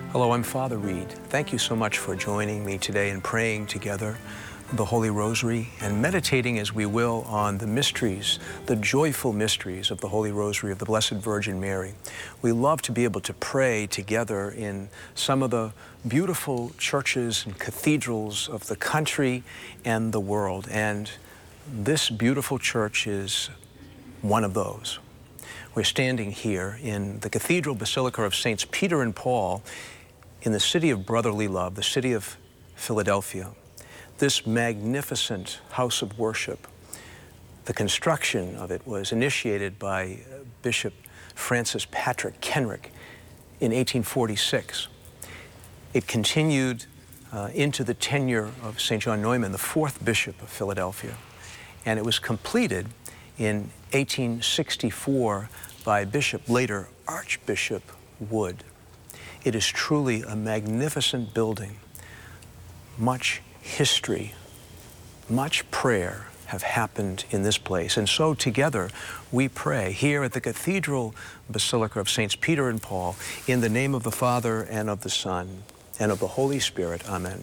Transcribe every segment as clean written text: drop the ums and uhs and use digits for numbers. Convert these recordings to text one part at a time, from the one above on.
Hello, I'm Father Reed. Thank you so much for joining me today in praying together the Holy Rosary and meditating as we will on the mysteries, the joyful mysteries of the Holy Rosary of the Blessed Virgin Mary. We love to be able to pray together in some of the beautiful churches and cathedrals of the country and the world, and this beautiful church is one of those. We're standing here in the Cathedral Basilica of Saints Peter and Paul in the city of brotherly love, the city of Philadelphia. This magnificent house of worship, the construction of it was initiated by Bishop Francis Patrick Kenrick in 1846. It continued into the tenure of St. John Neumann, the fourth bishop of Philadelphia, and it was completed in 1864 by Bishop, later Archbishop Wood. It is truly a magnificent building. Much history, much prayer have happened in this place. And so together we pray here at the Cathedral Basilica of Saints Peter and Paul, in the name of the Father and of the Son and of the Holy Spirit. Amen.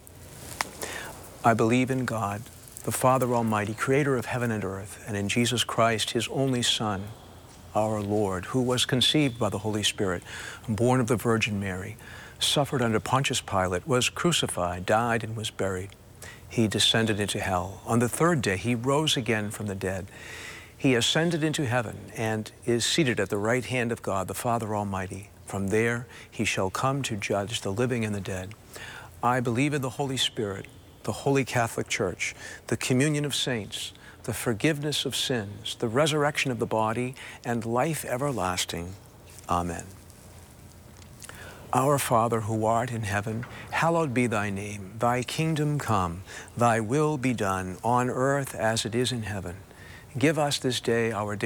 I believe in God, the Father Almighty, creator of heaven and earth, and in Jesus Christ, his only Son, our Lord, who was conceived by the Holy Spirit, born of the Virgin Mary, suffered under Pontius Pilate, was crucified, died, and was buried. He descended into hell. On the third day, he rose again from the dead. He ascended into heaven and is seated at the right hand of God, the Father Almighty. From there, he shall come to judge the living and the dead. I believe in the Holy Spirit, the Holy Catholic Church, the communion of saints, the forgiveness of sins, the resurrection of the body, and life everlasting. Amen. Our Father, who art in heaven, hallowed be thy name. Thy kingdom come, thy will be done on earth as it is in heaven. Give us this day our daily